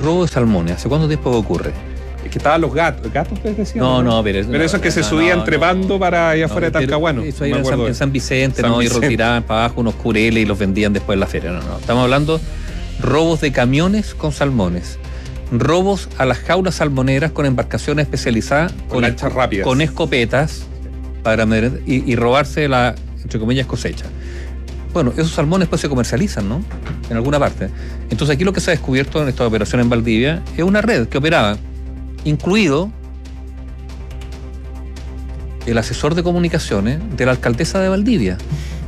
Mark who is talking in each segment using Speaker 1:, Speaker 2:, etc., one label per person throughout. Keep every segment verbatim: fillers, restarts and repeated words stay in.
Speaker 1: robo de salmones, ¿hace cuánto tiempo que ocurre?
Speaker 2: Es que estaban los gatos, ¿gatos te decían?
Speaker 1: No, no, pero...
Speaker 2: Pero
Speaker 1: no,
Speaker 2: esos que
Speaker 1: no,
Speaker 2: se
Speaker 1: no,
Speaker 2: subían
Speaker 1: no,
Speaker 2: trepando
Speaker 1: no,
Speaker 2: para allá
Speaker 1: no,
Speaker 2: afuera de Talcahuano.
Speaker 1: Eso ahí en San, en San Vicente,
Speaker 2: San
Speaker 1: ¿no?
Speaker 2: Vicente.
Speaker 1: Y retiraban para abajo unos cureles y los vendían después en la feria. No, no. Estamos hablando robos de camiones con salmones. Robos a las jaulas salmoneras con embarcaciones especializadas,
Speaker 2: Con
Speaker 1: con,
Speaker 2: lanchas rápidas.
Speaker 1: con escopetas, para y, y robarse la, entre comillas, cosecha. Bueno, esos salmones pues se comercializan, ¿no? En alguna parte. Entonces aquí lo que se ha descubierto en esta operación en Valdivia es una red que operaba, incluido el asesor de comunicaciones de la alcaldesa de Valdivia,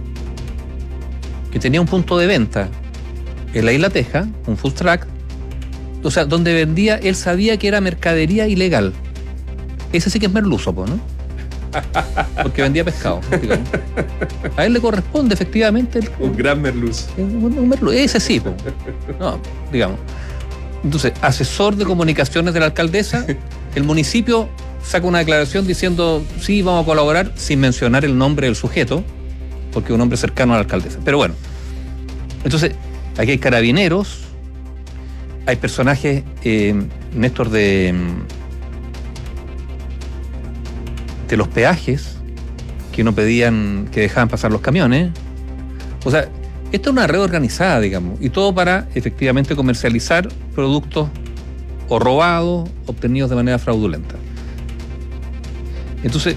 Speaker 1: que tenía un punto de venta en la Isla Teja, un food truck, o sea, donde vendía, él sabía que era mercadería ilegal. Ese sí que es merluzo, pues, ¿no? Porque vendía pescado, digamos. A él le corresponde efectivamente el,
Speaker 2: un gran merluzo.
Speaker 1: Un, un merluzo, ese sí, pues. No, digamos. Entonces, asesor de comunicaciones de la alcaldesa, el municipio saca una declaración diciendo sí, vamos a colaborar, sin mencionar el nombre del sujeto, porque es un hombre cercano a la alcaldesa. Pero bueno, entonces, aquí hay carabineros, hay personajes, eh, Néstor, de, de los peajes, que no pedían, que dejaban pasar los camiones. O sea, esto es una red organizada, digamos, y todo para efectivamente comercializar productos o robados, obtenidos de manera fraudulenta. Entonces,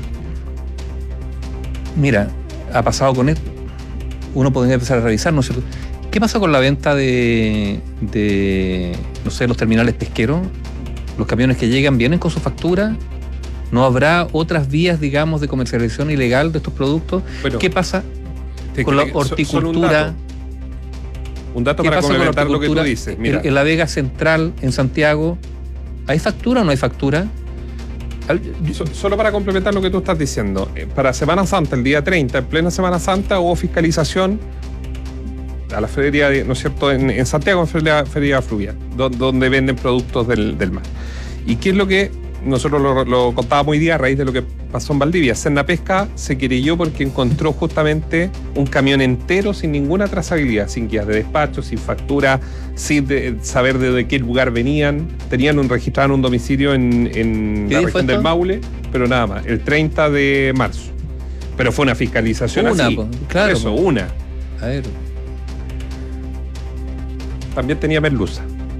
Speaker 1: mira, ha pasado con esto, uno podría empezar a revisar, ¿no es cierto? ¿Qué pasa con la venta de, de, no sé, los terminales pesqueros? Los camiones que llegan, ¿vienen con su factura? ¿No habrá otras vías, digamos, de comercialización ilegal de estos productos? Bueno, ¿qué pasa con la horticultura?
Speaker 2: Un dato para complementar lo que tú dices. Mira.
Speaker 1: En, en la Vega Central, en Santiago, ¿hay factura o no hay factura?
Speaker 2: Solo para complementar lo que tú estás diciendo, para Semana Santa, el día treinta, en plena Semana Santa, hubo fiscalización a la feria, ¿no es cierto?, en, en Santiago, en feria, feria fluvial, donde, donde venden productos del, del mar. ¿Y qué es lo que nosotros lo, lo contábamos hoy día a raíz de lo que pasó en Valdivia? Sennapesca se querelló porque encontró justamente un camión entero sin ninguna trazabilidad, sin guías de despacho, sin factura, sin de, saber de, de qué lugar venían. Tenían un registrado en un domicilio en, en la región del Maule, pero nada más, el treinta de marzo. Pero fue una fiscalización
Speaker 1: una,
Speaker 2: así.
Speaker 1: Pues, claro.
Speaker 2: Eso, pues. una.
Speaker 1: A ver.
Speaker 2: También tenía merluza.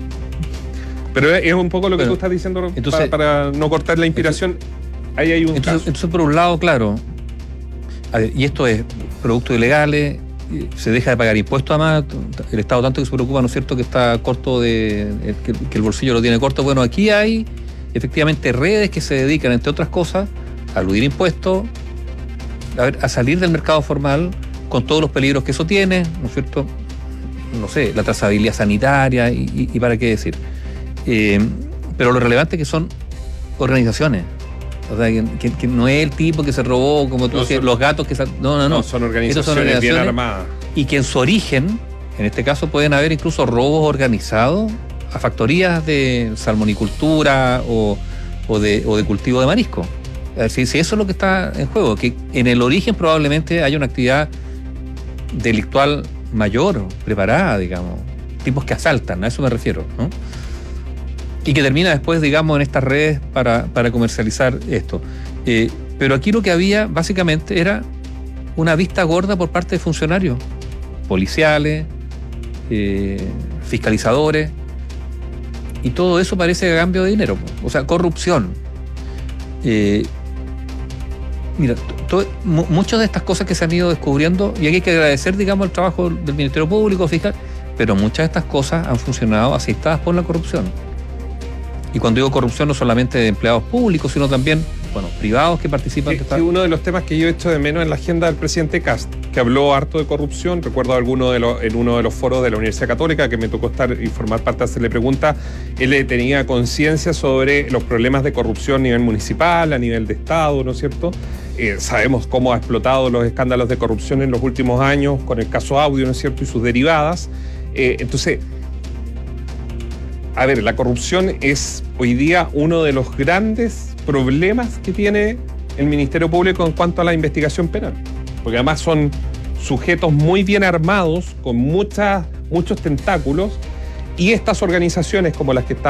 Speaker 2: Pero es un poco lo que bueno, tú estás diciendo entonces, para, para no cortar la inspiración. Entonces, ahí hay un
Speaker 1: entonces,
Speaker 2: caso.
Speaker 1: Entonces, por un lado, claro, a ver, y esto es productos ilegales, se deja de pagar impuestos además, el Estado tanto que se preocupa, ¿no es cierto?, que está corto de, que, que el bolsillo lo tiene corto. Bueno, aquí hay efectivamente redes que se dedican, entre otras cosas, a eludir impuestos, a, ver, a salir del mercado formal con todos los peligros que eso tiene, ¿no es cierto? No sé, la trazabilidad sanitaria y, y, y para qué decir. Eh, pero lo relevante es que son organizaciones. O sea, que, que, que no es el tipo que se robó, como tú no, decías, son, los gatos que... Se, no, no, no.
Speaker 2: No, son organizaciones, son organizaciones bien armadas.
Speaker 1: Y que en su origen, en este caso, pueden haber incluso robos organizados a factorías de salmonicultura o, o, de, o de cultivo de marisco. Si, si eso es lo que está en juego, que en el origen probablemente haya una actividad delictual mayor, preparada, digamos. Tipos que asaltan, a eso me refiero, ¿no? Y que termina después, digamos, en estas redes para, para comercializar esto. Eh, pero aquí lo que había, básicamente, era una vista gorda por parte de funcionarios, policiales, eh, fiscalizadores, y todo eso parece a cambio de dinero, o sea, corrupción. Eh, mira, to, mu, muchas de estas cosas que se han ido descubriendo, y aquí hay que agradecer, digamos, el trabajo del Ministerio Público, fiscal, pero muchas de estas cosas han funcionado asistadas por la corrupción. Y cuando digo corrupción, no solamente de empleados públicos, sino también, bueno, privados que participan.
Speaker 2: Que, que uno de los temas que yo he hecho de menos en la agenda del presidente Kast, que habló harto de corrupción. Recuerdo alguno de los, en uno de los foros de la Universidad Católica, que me tocó estar y formar parte de hacerle preguntas, él tenía conciencia sobre los problemas de corrupción a nivel municipal, a nivel de Estado, ¿no es cierto? Eh, sabemos cómo ha explotado los escándalos de corrupción en los últimos años, con el caso Audio, ¿no es cierto?, y sus derivadas. Eh, entonces... A ver, la corrupción es hoy día uno de los grandes problemas que tiene el Ministerio Público en cuanto a la investigación penal. Porque además son sujetos muy bien armados, con muchas, muchos tentáculos, y estas organizaciones como las que están